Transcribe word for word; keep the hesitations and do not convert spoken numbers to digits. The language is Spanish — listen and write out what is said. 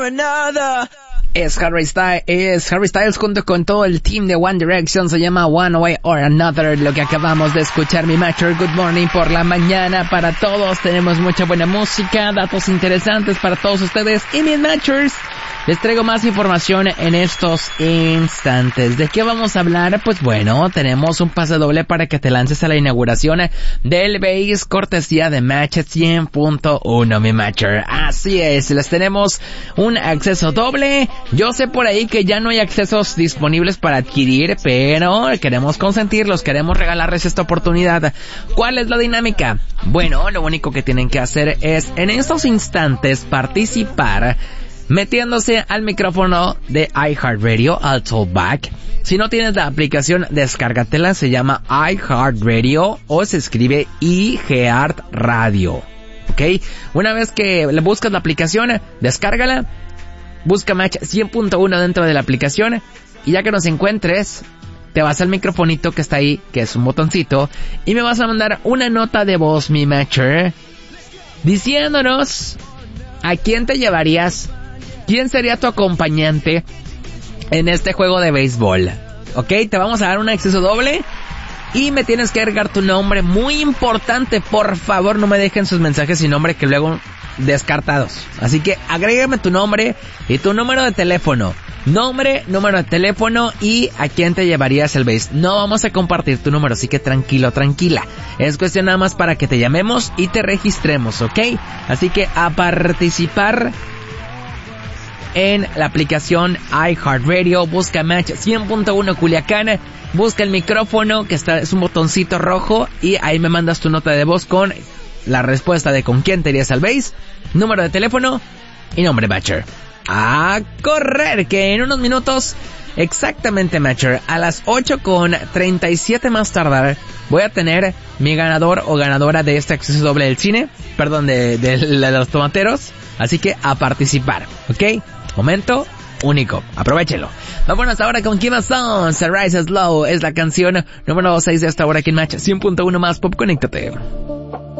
another. Es Harry Styles, es Harry Styles junto con todo el team de One Direction, se llama One Way or Another, lo que acabamos de escuchar, mi matcher. Good morning por la mañana para todos, tenemos mucha buena música, datos interesantes para todos ustedes y mis matchers. Les traigo más información en estos instantes. ¿De qué vamos a hablar? Pues bueno, tenemos un pase doble para que te lances a la inauguración del Base, cortesía de Match cien punto uno, mi matcher. Así es, les tenemos un acceso doble. Yo sé por ahí que ya no hay accesos disponibles para adquirir, pero queremos consentirlos, queremos regalarles esta oportunidad. ¿Cuál es la dinámica? Bueno, lo único que tienen que hacer es en estos instantes participar metiéndose al micrófono de iHeartRadio, al Talkback. Si no tienes la aplicación, descárgatela, se llama iHeartRadio o se escribe iHeartRadio, ¿ok? Una vez que le buscas la aplicación, descárgala, busca Match cien punto uno dentro de la aplicación y ya que nos encuentres, te vas al microfonito que está ahí, que es un botoncito, y me vas a mandar una nota de voz, mi matcher, diciéndonos a quién te llevarías. ¿Quién sería tu acompañante en este juego de béisbol? ¿Ok? Te vamos a dar un acceso doble y me tienes que agregar tu nombre. Muy importante, por favor, no me dejen sus mensajes sin nombre que luego descartados. Así que agrégame tu nombre y tu número de teléfono. Nombre, número de teléfono y a quién te llevarías el base. No vamos a compartir tu número, así que tranquilo, tranquila. Es cuestión nada más para que te llamemos y te registremos, ¿ok? Así que a participar en la aplicación iHeartRadio, busca Match cien punto uno Culiacán, busca el micrófono que está, es un botoncito rojo y ahí me mandas tu nota de voz con la respuesta de con quién te irías al base, número de teléfono y nombre, matcher. A correr, que en unos minutos, exactamente, matcher, a las ocho con treinta y siete más tardar, voy a tener mi ganador o ganadora de este acceso doble del cine, perdón, de, de, de los tomateros, así que a participar, ¿ok? Momento único, aprovechelo. Vámonos ahora con Kim Stones, Rise Slow, es la canción número seis de esta hora aquí en Match cien punto uno más Pop, conéctate.